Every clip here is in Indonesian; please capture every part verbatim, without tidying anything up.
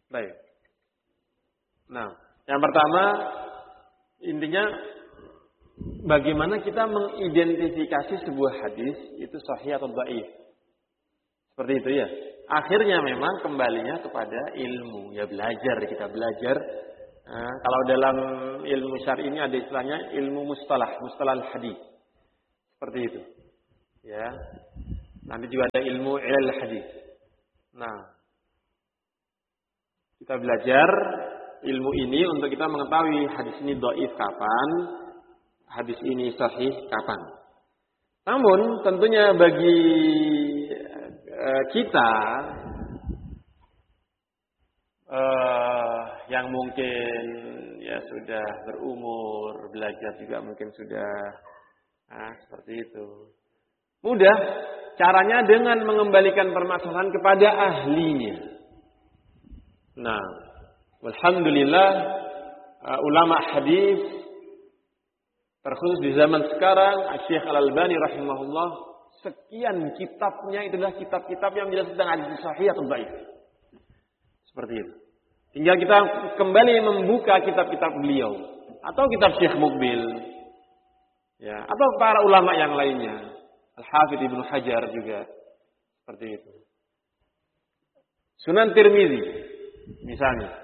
Baik. Nah, yang pertama intinya bagaimana kita mengidentifikasi sebuah hadis itu sahih atau dhaif. Seperti itu ya. Akhirnya memang kembalinya kepada ilmu. Ya belajar, kita belajar. Nah, kalau dalam ilmu syar'i ini ada istilahnya ilmu mustalah, mustalah hadis. Seperti itu. Ya. Nanti juga ada ilmu ilal hadis. Nah, kita belajar ilmu ini untuk kita mengetahui hadis ini dhaif kapan, hadis ini sahih kapan. Namun tentunya bagi uh, kita uh, yang mungkin ya sudah berumur, belajar juga mungkin sudah nah, seperti itu. Mudah caranya dengan mengembalikan permasalahan kepada ahlinya. Nah, alhamdulillah uh, ulama hadis terkhusus di zaman sekarang, Syekh Al-Albani rahimahullah, sekian kitabnya itulah kitab-kitab yang menjelaskan tentang hadis sahih atau dhaif. Seperti itu. Tinggal kita kembali membuka kitab-kitab beliau atau kitab Syekh Muqbil, ya, atau para ulama yang lainnya, Al-Hafidz Ibnu Hajar juga seperti itu. Sunan Tirmizi misalnya.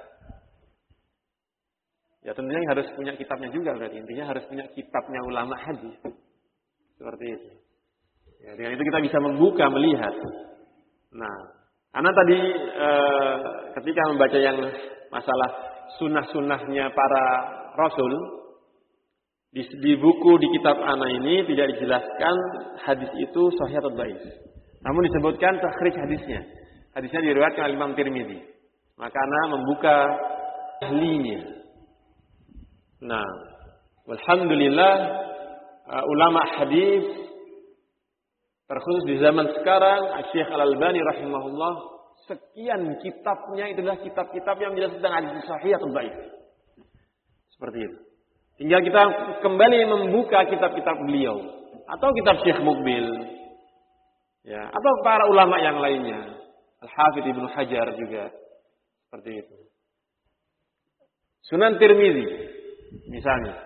Ya tentunya harus punya kitabnya juga berarti. Intinya harus punya kitabnya ulama hadis. Seperti itu. Ya, dengan itu kita bisa membuka, melihat. Nah, karena tadi e, ketika membaca yang masalah sunnah-sunnahnya para rasul, di, di buku di kitab ana ini tidak dijelaskan hadis itu sahih atau dhaif. Namun disebutkan takhrij hadisnya. Hadisnya diriwayatkan oleh Imam Tirmizi. Maka ana membuka ahlinya. Nah, alhamdulillah uh, ulama hadis terkhusus di zaman sekarang, Syekh Al-Albani rahimahullah, sekian kitabnya itulah kitab-kitab yang menjelaskan tentang hadis sahih atau dhaif. Seperti itu. Tinggal kita kembali membuka kitab-kitab beliau atau kitab Syekh Muqbil, ya, atau para ulama yang lainnya, Al-Hafidz Ibnu Hajar juga seperti itu. Sunan Tirmizi misalnya.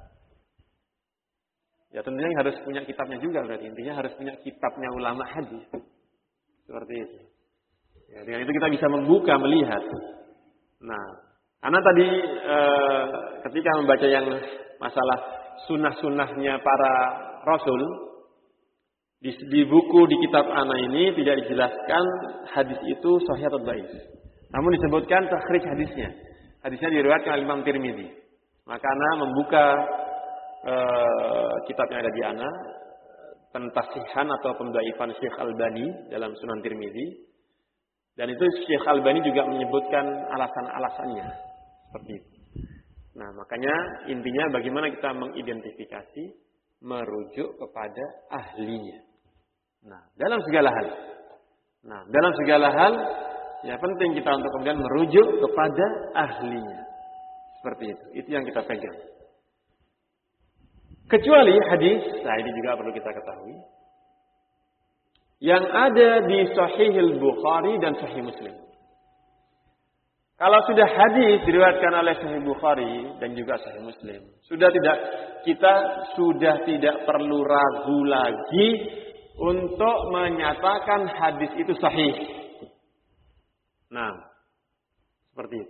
Ya tentunya harus punya kitabnya juga berarti. Intinya harus punya kitabnya ulama hadis. Seperti itu. Ya, dengan itu kita bisa membuka, melihat. Nah, karena tadi e, ketika membaca yang masalah sunnah-sunnahnya para rasul, di, di buku di kitab ana ini tidak dijelaskan hadis itu sahih atau dhaif. Namun disebutkan takhrij hadisnya. Hadisnya diriwayatkan oleh Imam Tirmizi. Maka ana membuka uh, kitab yang ada di ana, pentasihan atau pendhaifan Syekh Albani dalam Sunan Tirmizi. Dan itu Syekh Albani juga menyebutkan alasan-alasannya seperti itu. Nah, makanya intinya bagaimana kita mengidentifikasi, merujuk kepada ahlinya. Nah, dalam segala hal. Nah, dalam segala hal ya penting kita untuk kemudian merujuk kepada ahlinya. Seperti itu. Itu yang kita pegang. Kecuali hadis, nah ini juga perlu kita ketahui, yang ada di Sahih Al-Bukhari dan Sahih Muslim. Kalau sudah hadis diriwayatkan oleh Sahih Bukhari dan juga Sahih Muslim, sudah tidak kita sudah tidak perlu ragu lagi untuk menyatakan hadis itu sahih. Nah, seperti itu.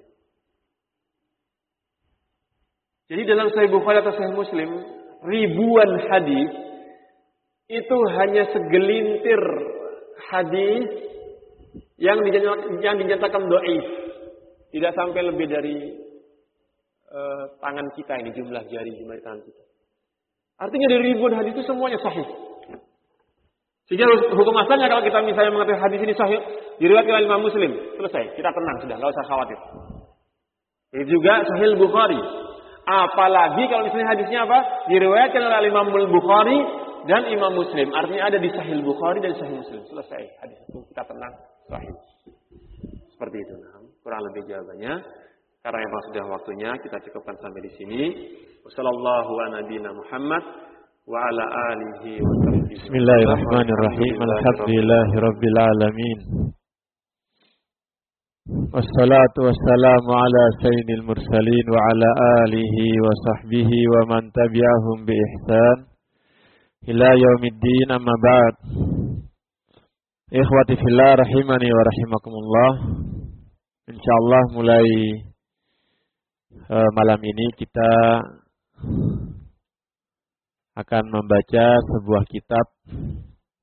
Jadi dalam Sahih Bukhari atau Sahih Muslim, ribuan hadis itu hanya segelintir hadis yang dinyatakan, yang dinyatakan dhaif. Tidak sampai lebih dari uh, tangan kita ini, jumlah jari jumlah tangan kita. Artinya dari ribuan hadis itu semuanya sahih. Sehingga hukum asalnya kalau kita misalnya mengatakan hadis ini sahih, diriwayatkan oleh Imam Muslim, selesai, kita tenang sudah, enggak usah khawatir. Itu juga Sahih Bukhari. Apalagi kalau misalnya hadisnya apa? Diriwayatkan oleh Imam Bukhari dan Imam Muslim. Artinya ada di Sahih Bukhari dan Sahih Muslim. Selesai hadis itu, kita tenang, sahih. Seperti itu. Nah, kurang lebih jawabannya. Karena memang sudah waktunya, kita cukupkan sampai di sini. Wassallallahu ala nabiyina Muhammad wa ala alihi wa sahbihi. Bismillahirrahmanirrahim. Alhamdulillahirabbil alamin. Wassalatu wassalamu ala sayyidil mursalin wa ala alihi wa sahbihi wa man tabi'ahum bi ihsan ila yaumiddin, amma ba'd. Ikhwati fillah rahimani wa rahimakumullah. Insyaallah mulai uh, malam ini kita akan membaca sebuah kitab